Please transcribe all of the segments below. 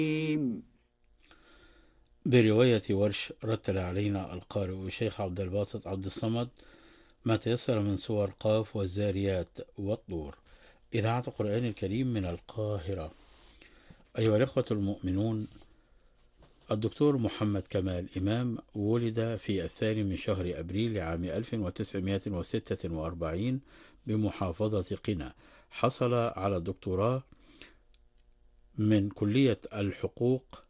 برواية ورش رتل علينا القارئ الشيخ عبد الباسط عبد الصمد ما تيسر من سور قاف والزاريات والطور. إذاعة القرآن الكريم من القاهرة. أيها الإخوة المؤمنون، الدكتور محمد كمال إمام ولد في 2 من شهر أبريل عام 1946 بمحافظة قنا. حصل على الدكتوراه من كلية الحقوق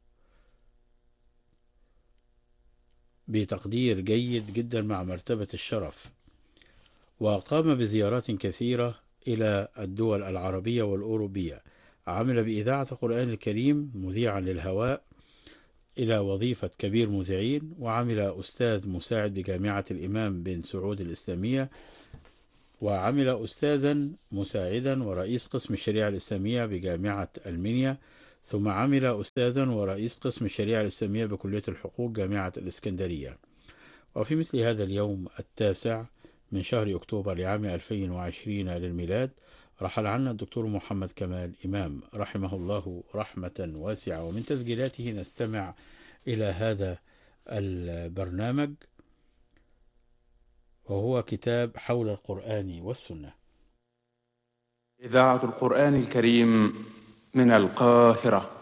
بتقدير جيد جدا مع مرتبة الشرف، وقام بزيارات كثيرة إلى الدول العربية والأوروبية. عمل بإذاعة القرآن الكريم مذيعا للهواء إلى وظيفة كبير مذيعين، وعمل أستاذ مساعد بجامعة الإمام بن سعود الإسلامية، وعمل أستاذا مساعدا ورئيس قسم الشريعة الإسلامية بجامعة المنيا، ثم عمل أستاذا ورئيس قسم الشريعة الإسلامية بكلية الحقوق جامعة الإسكندرية. وفي مثل هذا اليوم 9 من شهر أكتوبر لعام 2020 للميلاد رحل عنا الدكتور محمد كمال إمام رحمه الله رحمة واسعة. ومن تسجيلاته نستمع إلى هذا البرنامج، وهو كتاب حول القرآن والسنة. إذاعة القرآن الكريم من القاهرة.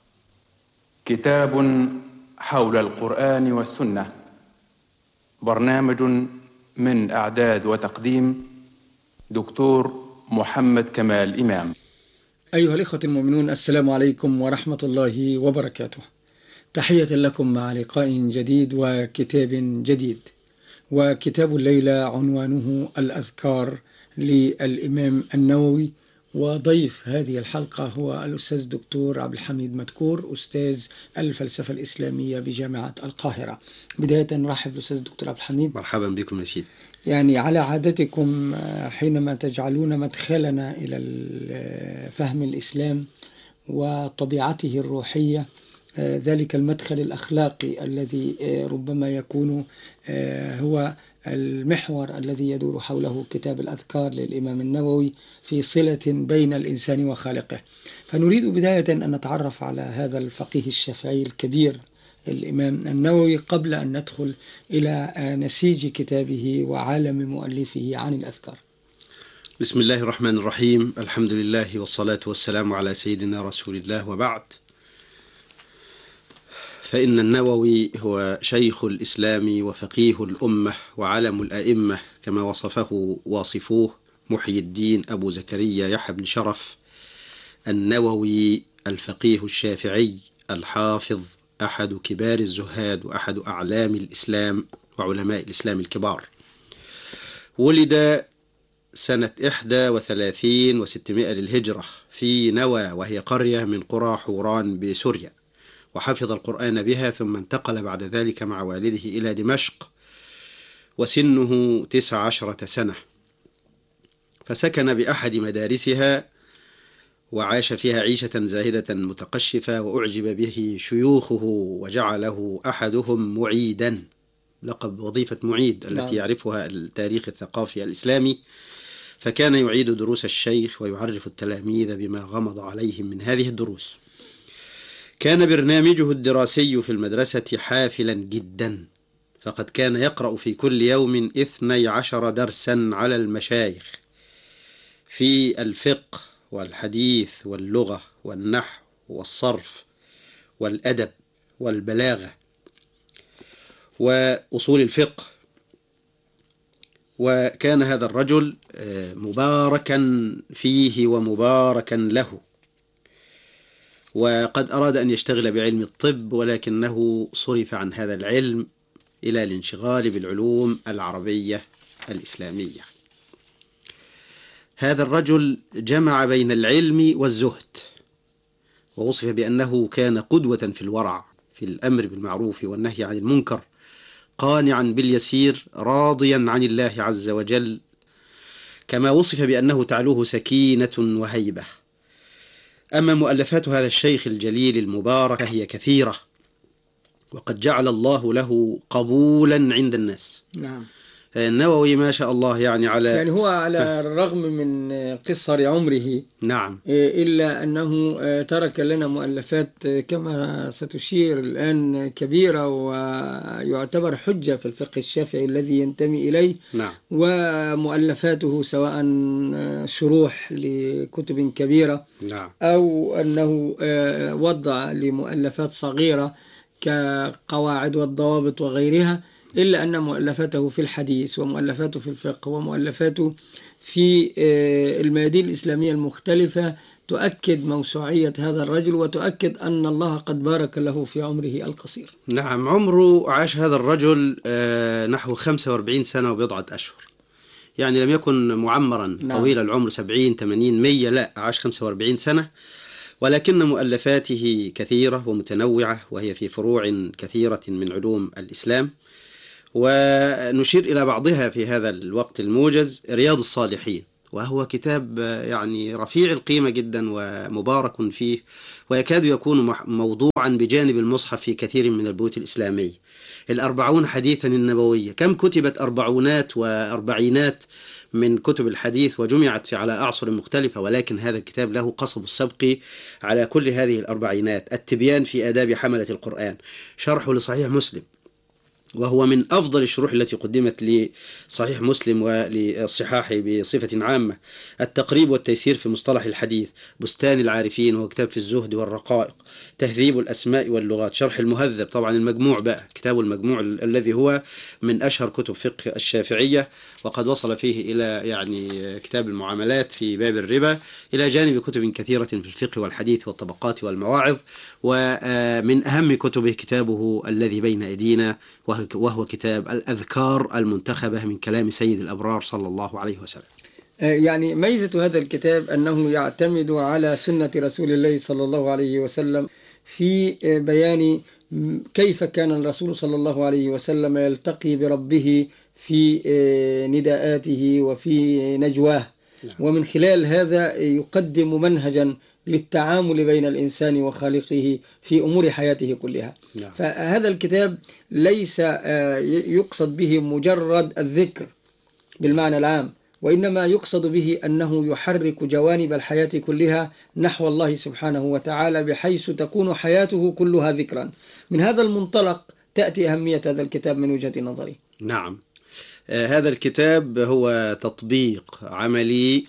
كتاب حول القرآن والسنة، برنامج من إعداد وتقديم دكتور محمد كمال إمام. أيها الإخوة المؤمنون، السلام عليكم ورحمة الله وبركاته. تحية لكم مع لقاء جديد وكتاب جديد. وكتاب الليلة عنوانه الأذكار للإمام النووي، وضيف هذه الحلقة هو الأستاذ الدكتور عبد الحميد مدكور، أستاذ الفلسفة الإسلامية بجامعة القاهرة. بداية نرحب بالأستاذ الدكتور عبد الحميد. مرحبا بكم يا سيدي. يعني على عادتكم حينما تجعلون مدخلنا إلى فهم الإسلام وطبيعته الروحية، ذلك المدخل الأخلاقي الذي ربما يكون هو المحور الذي يدور حوله كتاب الأذكار للإمام النووي في صلة بين الإنسان وخالقه. فنريد بداية أن نتعرف على هذا الفقيه الشافعي الكبير الإمام النووي قبل أن ندخل إلى نسيج كتابه وعالم مؤلفه عن الأذكار. بسم الله الرحمن الرحيم. الحمد لله والصلاة والسلام على سيدنا رسول الله، وبعد. فإن النووي هو شيخ الإسلام وفقيه الأمة وعلم الأئمة، كما وصفه واصفوه محي الدين أبو زكريا يحيى بن شرف النووي، الفقيه الشافعي الحافظ، أحد كبار الزهاد وأحد أعلام الإسلام وعلماء الإسلام الكبار. ولد سنة 31 و600 للهجرة في نوى، وهي قرية من قرى حوران بسوريا، وحفظ القرآن بها، ثم انتقل بعد ذلك مع والده إلى دمشق وسنه 19 سنة، فسكن بأحد مدارسها وعاش فيها عيشة زاهدة متقشفة، وأعجب به شيوخه وجعله أحدهم معيدا، لقب وظيفة معيد التي يعرفها التاريخ الثقافي الإسلامي، فكان يعيد دروس الشيخ ويعرف التلاميذ بما غمض عليهم من هذه الدروس. كان برنامجه الدراسي في المدرسة حافلا جدا، فقد كان يقرأ في كل يوم 12 درسا على المشايخ في الفقه والحديث واللغة والنحو والصرف والأدب والبلاغة وأصول الفقه. وكان هذا الرجل مباركا فيه ومباركا له، وقد أراد أن يشتغل بعلم الطب، ولكنه صرف عن هذا العلم إلى الانشغال بالعلوم العربية الإسلامية. هذا الرجل جمع بين العلم والزهد، ووصف بأنه كان قدوة في الورع، في الأمر بالمعروف والنهي عن المنكر، قانعا باليسير راضيا عن الله عز وجل، كما وصف بأنه تعلوه سكينة وهيبة. أما مؤلفات هذا الشيخ الجليل المبارك هي كثيرة، وقد جعل الله له قبولا عند الناس. نعم. النووي ما شاء الله يعني يعني هو على الرغم من قصر عمره نعم إلا أنه ترك لنا مؤلفات كما ستشير الآن كبيرة، ويعتبر حجة في الفقه الشافعي الذي ينتمي إليه. نعم. ومؤلفاته سواء شروح لكتب كبيرة نعم. أو أنه وضع لمؤلفات صغيرة كقواعد والضوابط وغيرها، إلا أن مؤلفاته في الحديث ومؤلفاته في الفقه ومؤلفاته في الميادين الإسلامية المختلفة تؤكد موسوعية هذا الرجل، وتؤكد أن الله قد بارك له في عمره القصير. نعم، عمره عاش هذا الرجل نحو 45 سنة وبضعة أشهر، يعني لم يكن معمرا. نعم. طويل العمر 70 80 100، لا، عاش 45 سنة، ولكن مؤلفاته كثيرة ومتنوعة، وهي في فروع كثيرة من علوم الإسلام، ونشير إلى بعضها في هذا الوقت الموجز. رياض الصالحين، وهو كتاب يعني رفيع القيمة جدا ومبارك فيه، ويكاد يكون موضوعا بجانب المصحف في كثير من البيوت الإسلامية. 40 حديثا النبوية، كم كتبت 40 و40 من كتب الحديث وجمعت على أعصر مختلفة، ولكن هذا الكتاب له قصب السبق على كل هذه 40. التبيان في آداب حملة القرآن، شرحه لصحيح مسلم، وهو من أفضل الشروح التي قدمت لصحيح مسلم وللصحاح بصفة عامة. التقريب والتيسير في مصطلح الحديث، بستان العارفين وهو كتاب في الزهد والرقائق. تهذيب الأسماء واللغات، شرح المهذب، طبعا المجموع بقى، كتاب المجموع الذي هو من أشهر كتب فقه الشافعية، وقد وصل فيه إلى يعني كتاب المعاملات في باب الربا، إلى جانب كتب كثيرة في الفقه والحديث والطبقات والمواعظ. ومن أهم كتبه كتابه الذي بين أيدينا، وهو كتاب الأذكار المنتخبة من كلام سيد الأبرار صلى الله عليه وسلم. يعني ميزة هذا الكتاب أنه يعتمد على سنة رسول الله صلى الله عليه وسلم في بيان كيف كان الرسول صلى الله عليه وسلم يلتقي بربه في نداءاته وفي نجواه، ومن خلال هذا يقدم منهجا للتعامل بين الإنسان وخالقه في أمور حياته كلها. فهذا الكتاب ليس يقصد به مجرد الذكر بالمعنى العام، وإنما يقصد به أنه يحرك جوانب الحياة كلها نحو الله سبحانه وتعالى، بحيث تكون حياته كلها ذكرا. من هذا المنطلق تأتي أهمية هذا الكتاب من وجهة نظري. نعم، هذا الكتاب هو تطبيق عملي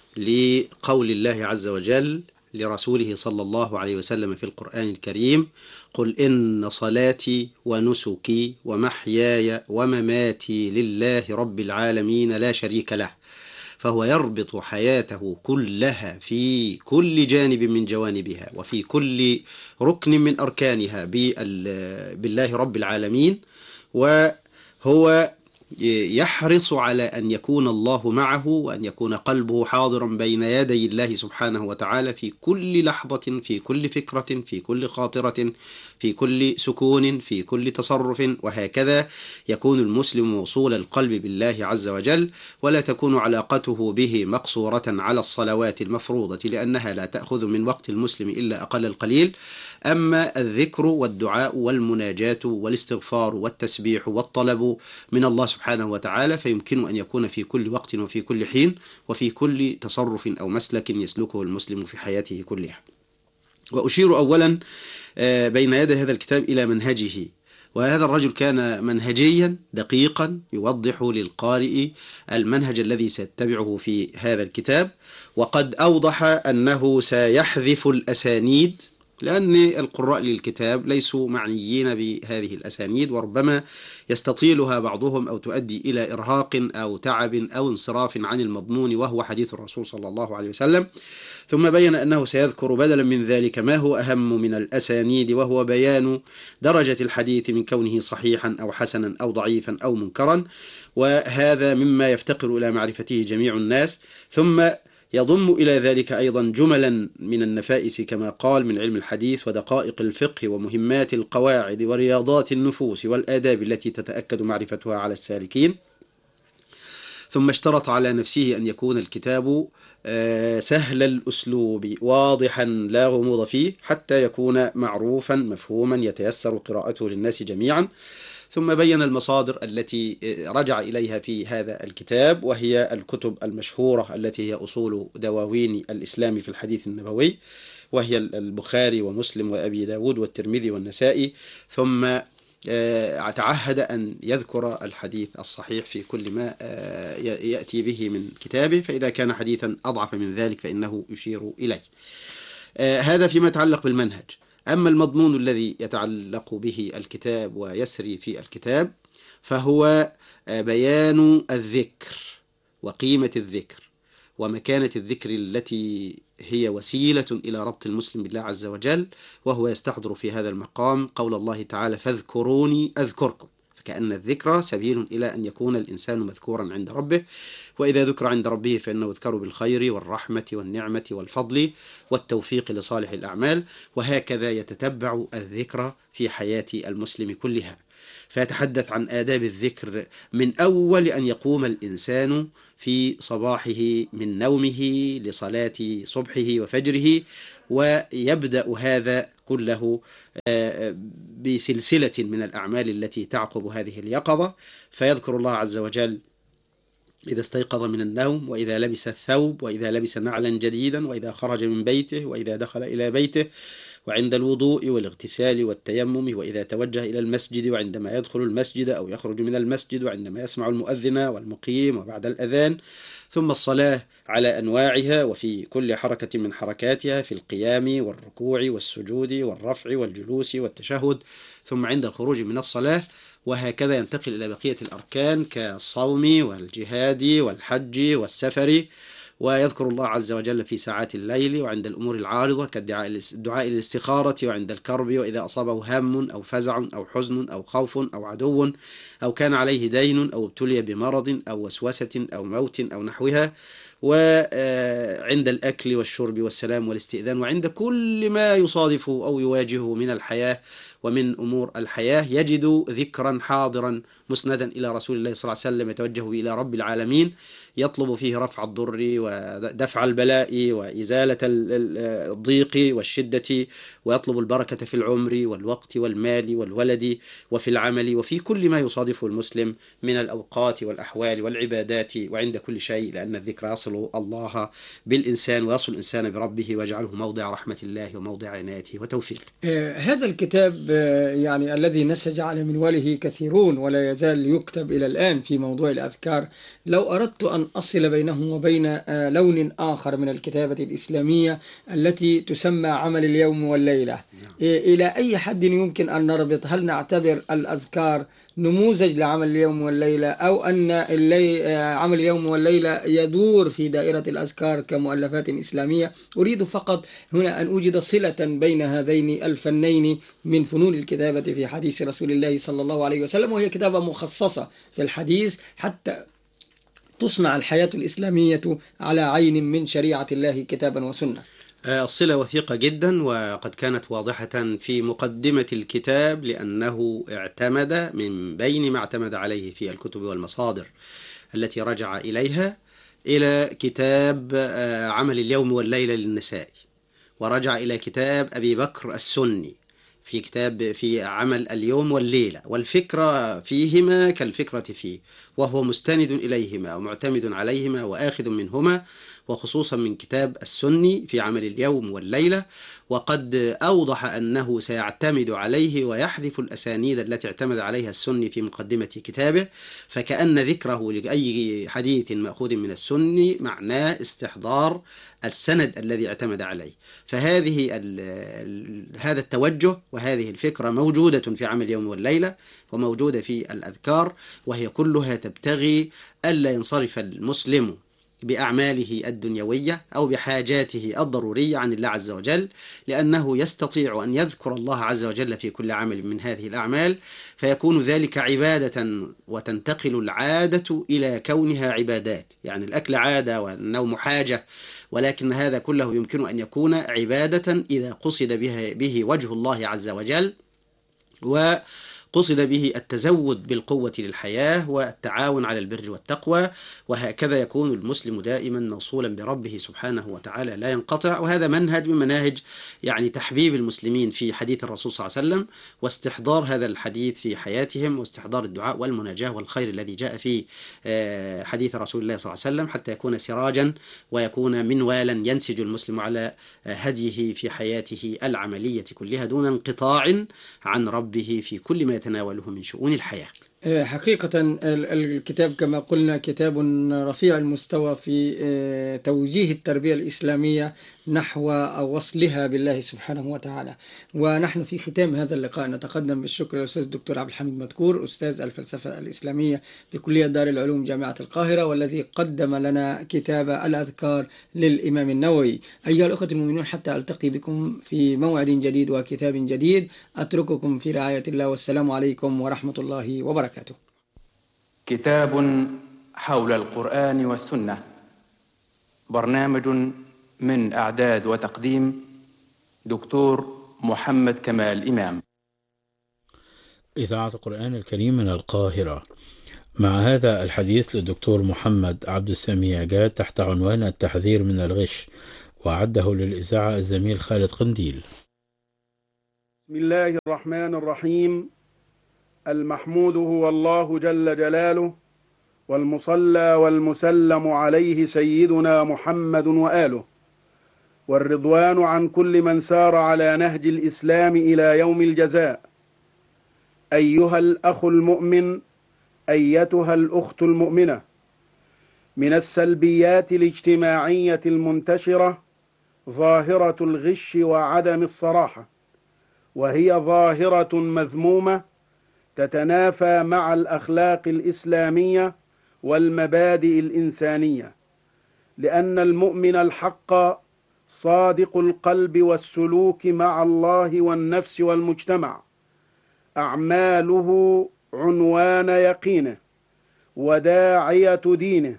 لقول الله عز وجل لرسوله صلى الله عليه وسلم في القرآن الكريم: قل إن صلاتي ونسكي ومحياي ومماتي لله رب العالمين لا شريك له. فهو يربط حياته كلها في كل جانب من جوانبها وفي كل ركن من أركانها بالله رب العالمين، وهو يحرص على أن يكون الله معه، وأن يكون قلبه حاضرا بين يدي الله سبحانه وتعالى في كل لحظة، في كل فكرة، في كل خاطرة، في كل سكون، في كل تصرف، وهكذا يكون المسلم موصول القلب بالله عز وجل، ولا تكون علاقته به مقصورة على الصلوات المفروضة، لأنها لا تأخذ من وقت المسلم إلا أقل القليل. أما الذكر والدعاء والمناجاة والاستغفار والتسبيح والطلب من الله سبحانه وتعالى فيمكن أن يكون في كل وقت وفي كل حين وفي كل تصرف أو مسلك يسلكه المسلم في حياته كلها. وأشير أولا بين يدي هذا الكتاب إلى منهجه، وهذا الرجل كان منهجيا دقيقا يوضح للقارئ المنهج الذي سيتبعه في هذا الكتاب، وقد أوضح أنه سيحذف الأسانيد، لأن القراء للكتاب ليسوا معنيين بهذه الأسانيد، وربما يستطيلها بعضهم أو تؤدي إلى إرهاق أو تعب أو انصراف عن المضمون وهو حديث الرسول صلى الله عليه وسلم. ثم بين أنه سيذكر بدلا من ذلك ما هو أهم من الأسانيد، وهو بيان درجة الحديث من كونه صحيحا أو حسنا أو ضعيفا أو منكرا، وهذا مما يفتقر إلى معرفته جميع الناس. ثم يضم إلى ذلك أيضا جملا من النفائس كما قال من علم الحديث ودقائق الفقه ومهمات القواعد ورياضات النفوس والآداب التي تتأكد معرفتها على السالكين. ثم اشترط على نفسه أن يكون الكتاب سهل الأسلوب واضحا لا غموض فيه، حتى يكون معروفا مفهوما يتيسر قراءته للناس جميعا. ثم بين المصادر التي رجع إليها في هذا الكتاب، وهي الكتب المشهورة التي هي أصول دواوين الإسلام في الحديث النبوي، وهي البخاري ومسلم وأبي داود والترمذي والنسائي. ثم تعهد أن يذكر الحديث الصحيح في كل ما يأتي به من كتابه، فإذا كان حديثا أضعف من ذلك فإنه يشير إليه. هذا فيما يتعلق بالمنهج. أما المضمون الذي يتعلق به الكتاب ويسري في الكتاب فهو بيان الذكر وقيمة الذكر ومكانة الذكر التي هي وسيلة إلى ربط المسلم بالله عز وجل، وهو يستحضر في هذا المقام قول الله تعالى: فاذكروني أذكركم، فكأن الذكر سبيل إلى أن يكون الإنسان مذكورا عند ربه، وإذا ذكر عند ربه فإنه يذكر بالخير والرحمة والنعمة والفضل والتوفيق لصالح الأعمال، وهكذا يتتبع الذكر في حياة المسلم كلها. فيتحدث عن آداب الذكر من أول أن يقوم الإنسان في صباحه من نومه لصلاة صبحه وفجره، ويبدأ هذا كله بسلسلة من الأعمال التي تعقب هذه اليقظة. فيذكر الله عز وجل إذا استيقظ من النوم، وإذا لبس الثوب، وإذا لبس نعلا جديدا، وإذا خرج من بيته، وإذا دخل إلى بيته، وعند الوضوء والاغتسال والتيمم، وإذا توجه إلى المسجد، وعندما يدخل المسجد أو يخرج من المسجد، وعندما يسمع المؤذن والمقيم، وبعد الأذان. ثم الصلاة على أنواعها وفي كل حركة من حركاتها، في القيام والركوع والسجود والرفع والجلوس والتشهد، ثم عند الخروج من الصلاة. وهكذا ينتقل إلى بقية الأركان كالصوم والجهاد والحج والسفر. ويذكر الله عز وجل في ساعات الليل وعند الأمور العارضة كالدعاء للاستخارة، وعند الكرب، وإذا أصابه هم أو فزع أو حزن أو خوف أو عدو أو كان عليه دين أو ابتلي بمرض أو وسوسة أو موت أو نحوها، وعند الأكل والشرب والسلام والاستئذان، وعند كل ما يصادفه أو يواجهه من الحياة ومن أمور الحياة يجد ذكرا حاضرا مسندا إلى رسول الله صلى الله عليه وسلم يتوجه إلى رب العالمين، يطلب فيه رفع الضر ودفع البلاء وإزالة الضيق والشدة، ويطلب البركة في العمر والوقت والمال والولد وفي العمل وفي كل ما يصادفه المسلم من الأوقات والأحوال والعبادات، وعند كل شيء، لأن الذكر يصل الله بالإنسان ويصل الإنسان بربه ويجعله موضع رحمة الله وموضع عنايته وتوفيقه. هذا الكتاب يعني الذي نسج على منواله كثيرون ولا يزال يكتب إلى الآن في موضوع الأذكار، لو أردت أن أصل بينه وبين لون آخر من الكتابة الإسلامية التي تسمى عمل اليوم والليلة، إلى أي حد يمكن أن نربط؟ هل نعتبر الأذكار نموذج لعمل اليوم والليلة، أو أن عمل اليوم والليلة يدور في دائرة الأذكار كمؤلفات إسلامية؟ أريد فقط هنا أن أوجد صلة بين هذين الفنين من فنون الكتابة في حديث رسول الله صلى الله عليه وسلم، وهي كتابة مخصصة في الحديث حتى تصنع الحياة الإسلامية على عين من شريعة الله كتابا وسنة. الصلة وثيقة جدا، وقد كانت واضحة في مقدمة الكتاب، لأنه اعتمد من بين ما اعتمد عليه في الكتب والمصادر التي رجع إليها إلى كتاب عمل اليوم والليلة للنسائي، ورجع إلى كتاب أبي بكر السني في عمل اليوم والليلة، والفكرة فيهما كالفكرة فيه، وهو مستند إليهما ومعتمد عليهما وآخذ منهما، وخصوصا من كتاب السني في عمل اليوم والليلة. وقد أوضح أنه سيعتمد عليه ويحذف الأسانيد التي اعتمد عليها السني في مقدمة كتابه، فكأن ذكره لأي حديث مأخوذ من السني معناه استحضار السند الذي اعتمد عليه. هذا التوجه وهذه الفكرة موجودة في عمل اليوم والليلة وموجودة في الأذكار، وهي كلها تبتغي ألا ينصرف المسلم بأعماله الدنيوية أو بحاجاته الضرورية عن الله عز وجل، لأنه يستطيع أن يذكر الله عز وجل في كل عمل من هذه الأعمال، فيكون ذلك عبادة، وتنتقل العادة إلى كونها عبادات. يعني الأكل عادة والنوم حاجة، ولكن هذا كله يمكن أن يكون عبادة إذا قصد به وجه الله عز وجل، قصد به التزود بالقوة للحياة والتعاون على البر والتقوى، وهكذا يكون المسلم دائما موصولا بربه سبحانه وتعالى لا ينقطع. وهذا منهج من مناهج يعني تحبيب المسلمين في حديث الرسول صلى الله عليه وسلم، واستحضار هذا الحديث في حياتهم، واستحضار الدعاء والمناجاة والخير الذي جاء في حديث رسول الله صلى الله عليه وسلم، حتى يكون سراجا ويكون منوالا ينسج المسلم على هديه في حياته العملية كلها دون انقطاع عن ربه في كل ما يتناوله من شؤون الحياة. حقيقة الكتاب كما قلنا كتاب رفيع المستوى في توجيه التربية الإسلامية نحو وصلها بالله سبحانه وتعالى. ونحن في ختام هذا اللقاء نتقدم بالشكر للأستاذ الدكتور عبد الحميد مدكور، أستاذ الفلسفة الإسلامية بكلية دار العلوم جامعة القاهرة، والذي قدم لنا كتاب الأذكار للإمام النووي. أيها الأخوة المؤمنون، حتى ألتقي بكم في موعد جديد وكتاب جديد، أترككم في رعاية الله، والسلام عليكم ورحمة الله وبركاته. كتاب حول القرآن والسنة، برنامج من إعداد وتقديم دكتور محمد كمال إمام. إذاعة القرآن الكريم من القاهرة، مع هذا الحديث للدكتور محمد عبد السميع جاد تحت عنوان التحذير من الغش، وأعده للإذاعة الزميل خالد قنديل. بسم الله الرحمن الرحيم. المحمود هو الله جل جلاله، والمصلى والمسلم عليه سيدنا محمد وآله، والرضوان عن كل من سار على نهج الإسلام إلى يوم الجزاء. أيها الأخ المؤمن، أيتها الأخت المؤمنة، من السلبيات الاجتماعية المنتشرة ظاهرة الغش وعدم الصراحة، وهي ظاهرة مذمومة تتنافى مع الأخلاق الإسلامية والمبادئ الإنسانية، لأن المؤمن الحق صادق القلب والسلوك مع الله والنفس والمجتمع، أعماله عنوان يقينه وداعية دينه،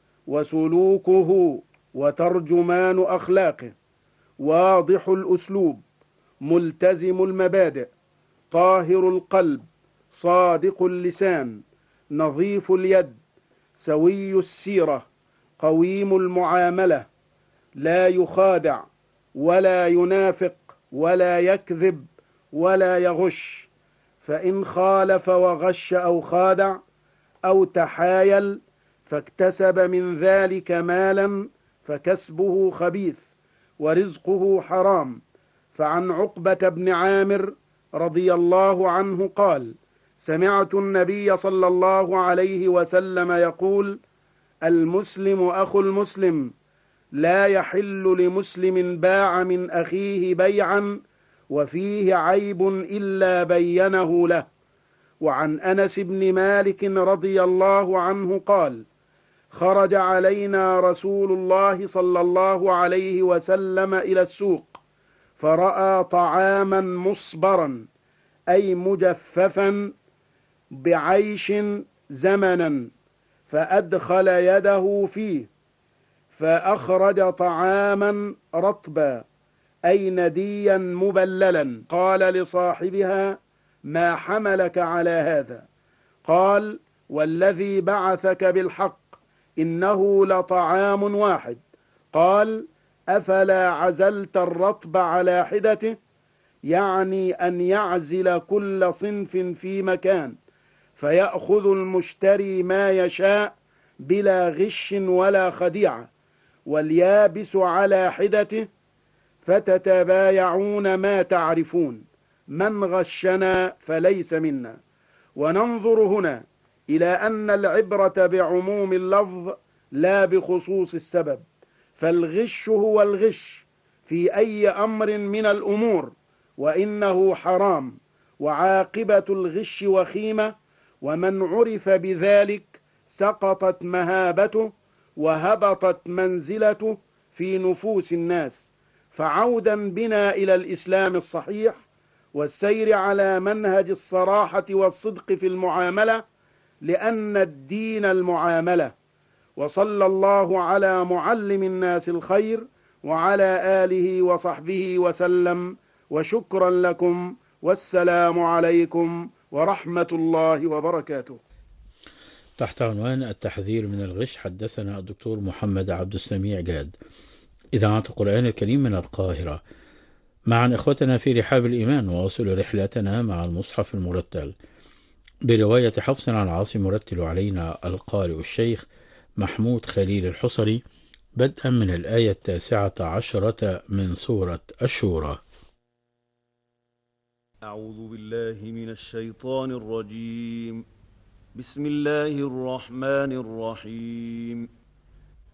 وسلوكه وترجمان أخلاقه، واضح الأسلوب، ملتزم المبادئ، طاهر القلب، صادق اللسان، نظيف اليد، سوي السيرة، قويم المعاملة، لا يخادع ولا ينافق ولا يكذب ولا يغش، فإن خالف وغش أو خادع أو تحايل فاكتسب من ذلك مالا فكسبه خبيث ورزقه حرام. فعن عقبة بن عامر رضي الله عنه قال: سمعت النبي صلى الله عليه وسلم يقول: المسلم أخو المسلم، لا يحل لمسلم باع من أخيه بيعا وفيه عيب إلا بينه له. وعن أنس بن مالك رضي الله عنه قال: خرج علينا رسول الله صلى الله عليه وسلم إلى السوق، فرأى طعاما مصبرا أي مجففا بعيش زمنا، فأدخل يده فيه فأخرج طعاما رطبا أي نديا مبللا. قال لصاحبها: ما حملك على هذا؟ قال: والذي بعثك بالحق إنه لطعام واحد. قال: أفلا عزلت الرطب على حدته؟ يعني أن يعزل كل صنف في مكان، فيأخذ المشتري ما يشاء بلا غش ولا خديعة، واليابس على حدته، فتتبايعون ما تعرفون، من غشنا فليس منا. وننظر هنا إلى أن العبرة بعموم اللفظ لا بخصوص السبب، فالغش هو الغش في أي أمر من الأمور، وإنه حرام، وعاقبة الغش وخيمة، ومن عرف بذلك سقطت مهابته وهبطت منزلته في نفوس الناس. فعودا بنا إلى الإسلام الصحيح والسير على منهج الصراحة والصدق في المعاملة، لأن الدين المعاملة. وصلى الله على معلم الناس الخير، وعلى آله وصحبه وسلم، وشكرا لكم، والسلام عليكم ورحمة الله وبركاته. تحت عنوان التحذير من الغش حدثنا الدكتور محمد عبد السميع جاد. إذاعة القرآن الكريم من القاهرة. معا إخوتنا في رحاب الإيمان نواصل رحلتنا مع المصحف المرتل برواية حفص عن عاصم، مرتل علينا القارئ الشيخ محمود خليل الحصري، بدءا من الآية 19 من سورة الشورى. أعوذ بالله من الشيطان الرجيم. بسم الله الرحمن الرحيم.